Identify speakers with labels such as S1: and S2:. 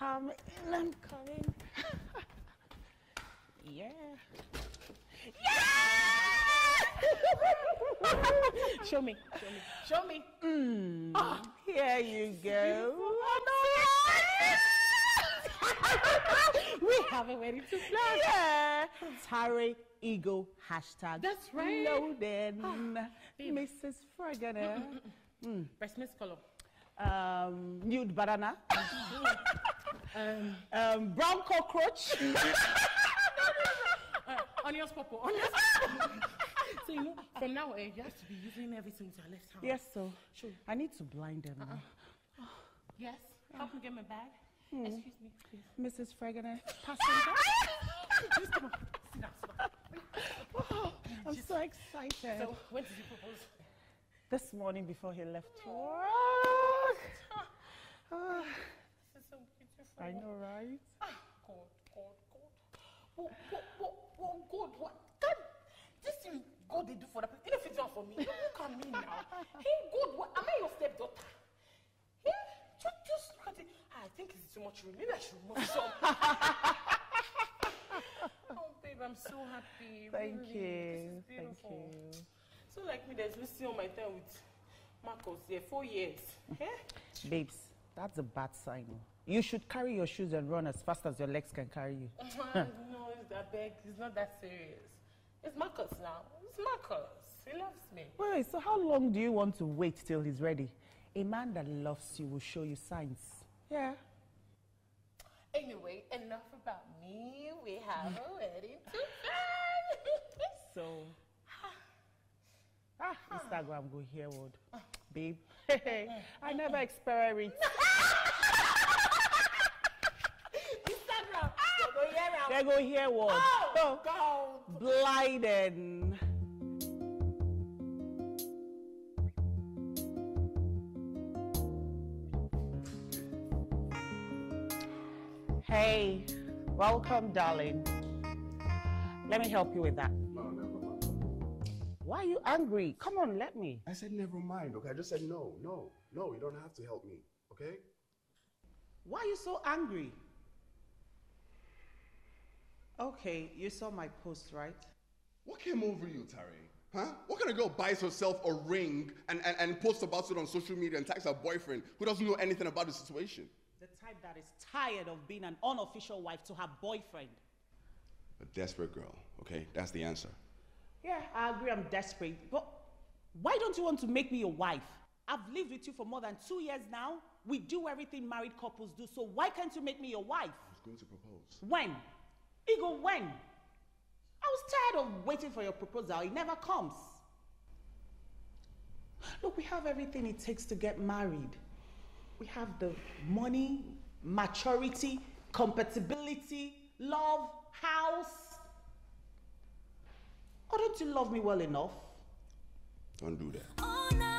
S1: coming. I'm coming. Yeah. Show me. Here you go. We have a wedding to plan. Yeah. Tare Ego hashtag.
S2: That's right.
S1: Loaded. Mrs. Fergana.
S2: Breast milk color.
S1: Nude banana. Brown cockroach.
S2: Onions purple. So you know, from now on, you have to be using everything with your left hand.
S1: Yes, so
S2: Sure.
S1: I need to blind them.
S2: Yes. Help me get my bag. Excuse me, please.
S1: Mrs. Fergana, passenger.
S2: Just come on. Sit down.
S1: I'm so excited.
S2: So when did you propose?
S1: This morning before he left work.
S2: This is so beautiful.
S1: I know, right?
S2: God. What, God? God, this thing God they do for the person. You know if it's not for me. Look at me now. Hey, God, what? Am I your stepdaughter? Yeah, just look at it. I think it's too much room. Maybe I should move some. Oh, babe, I'm so happy.
S1: Thank
S2: really.
S1: you.
S2: This is beautiful.
S1: Thank you.
S2: So like me, there's wasting all my time with Marcos. Yeah, 4 years. Yeah?
S1: Babes, that's a bad sign. You should carry your shoes and run as fast as your legs can carry you.
S2: No, it's that big. It's not that serious. It's Marcus now. It's Marcus. He loves me.
S1: Wait, so how long do you want to wait till he's ready? A man that loves you will show you signs. Yeah.
S2: Anyway, enough about me. We have a wedding to plan.
S1: So, Instagram go here word. Babe, I never experiment.
S2: Instagram.
S1: They go here word.
S2: Oh, God.
S1: Blyden. Hey, welcome, darling. Let me help you with that.
S3: No, never mind.
S1: Why are you angry? Come on, let me.
S3: I said never mind, okay? I just said no, you don't have to help me, okay?
S1: Why are you so angry? Okay, you saw my post, right?
S3: What came over you, Tari? Huh? What kind of girl buys herself a ring and posts about it on social media and tags her boyfriend who doesn't know anything about the situation?
S1: The type that is tired of being an unofficial wife to her boyfriend.
S3: A desperate girl, okay? That's the answer.
S1: Yeah, I agree, I'm desperate. But why don't you want to make me your wife? I've lived with you for more than 2 years now. We do everything married couples do, so why can't you make me your wife?
S3: I was going to propose.
S1: When? Ego, when? I was tired of waiting for your proposal. It never comes. Look, we have everything it takes to get married. We have the money, maturity, compatibility, love, house. Oh, don't you love me well enough?
S3: Don't do that.